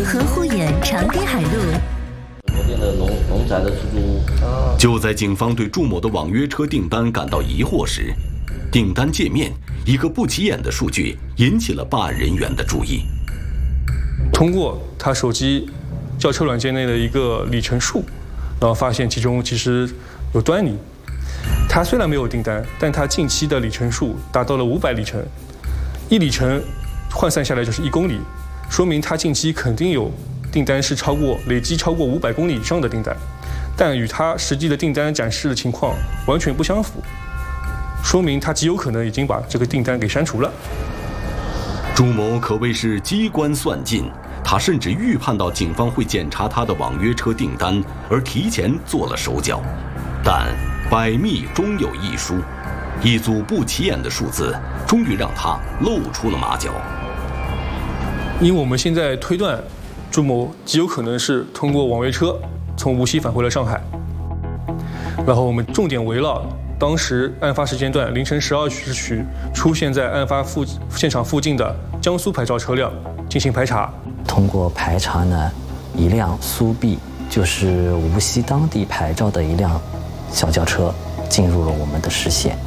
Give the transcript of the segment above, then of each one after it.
河湖远长滨海路。 罗店的农宅的出租屋。 就在警方对祝某的网约车订单感到疑惑时，订单界面一个不起眼的数据引起了办案人员的注意。 通过他手机叫车软件内的一个里程数，然后发现其中其实有端倪。他虽然没有订单，但他近期的里程数达到了500里程，1里程换算下来就是1公里，说明他近期肯定有订单是累计超过500公里以上的订单，但与他实际的订单展示的情况完全不相符，说明他极有可能已经把这个订单给删除了。 祝某可谓是机关算尽，他甚至预判到警方会检查他的网约车订单，而提前做了手脚。但百密终有一疏，一组不起眼的数字终于让他露出了马脚。 因为我们现在推断，祝某极有可能是通过网约车从无锡返回了上海，然后我们重点围绕当时案发时间段凌晨12时许出现在案发现场附近的江苏牌照车辆进行排查。 通过排查呢，一辆苏 B 就是无锡当地牌照的一辆小轿车进入了我们的视线。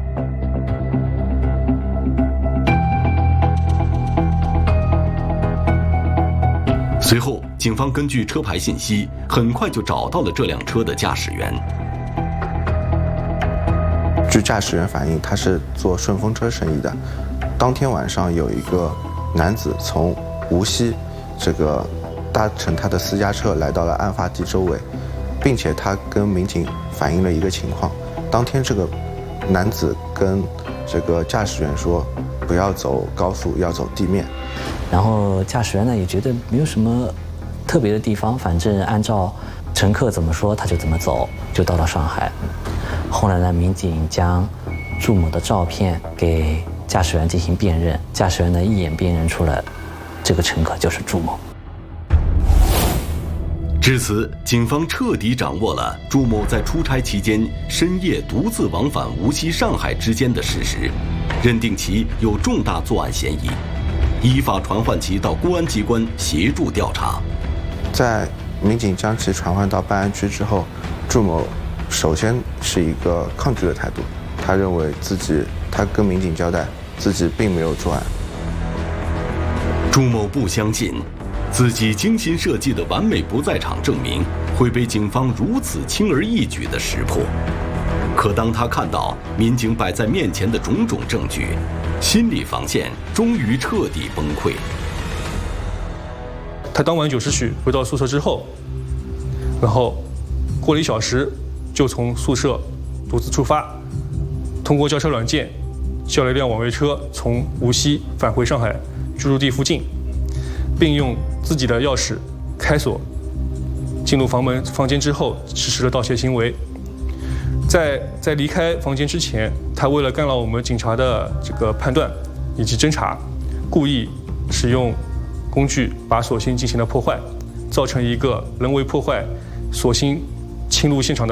随后，警方根据车牌信息，很快就找到了这辆车的驾驶员。 据驾驶员反映，他是做顺风车生意的。当天晚上有一个男子从无锡搭乘他的私家车来到了案发地周围，并且他跟民警反映了一个情况：当天这个男子跟这个驾驶员说，不要走高速，要走地面。 然后驾驶员呢也觉得没有什么特别的地方，反正按照乘客怎么说他就怎么走，就到了上海。后来呢，民警将祝某的照片给驾驶员进行辨认，驾驶员呢一眼辨认出了这个乘客就是祝某。 至此，警方彻底掌握了祝某在出差期间深夜独自往返无锡、上海之间的事实，认定其有重大作案嫌疑，依法传唤其到公安机关协助调查。 在民警将其传唤到办案区之后，祝某首先是一个抗拒的态度，他认为他跟民警交代自己并没有作案。 祝某不相信自己精心设计的完美不在场证明会被警方如此轻而易举地识破，可当他看到民警摆在面前的种种证据，心理防线终于彻底崩溃。 他当晚9时许回到宿舍之后，然后过了1小时就从宿舍独自出发，通过叫车软件叫了一辆网约车从无锡返回上海居住地附近，并用自己的钥匙开锁，进入房间之后实施了盗窃行为。在离开房间之前，他为了干扰我们警察的这个判断以及侦查，故意使用工具把锁芯进行了破坏，造成一个人为破坏锁芯侵入现场的